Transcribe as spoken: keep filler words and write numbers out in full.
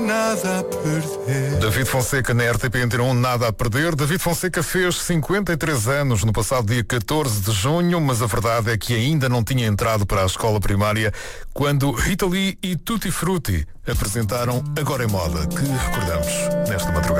nada a perder. David Fonseca na R T P Antena um, nada a perder. David Fonseca fez cinquenta e três anos no passado dia catorze de junho, mas a verdade é que ainda não tinha entrado para a escola primária quando Rita Lee e Tutti Frutti apresentaram Agora é Moda, que recordamos nesta madrugada.